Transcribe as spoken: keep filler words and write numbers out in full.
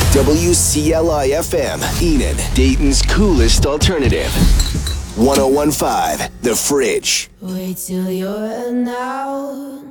W C L I F M, Enid, Dayton's coolest alternative. one oh one point five, The Fridge. Wait till you're now.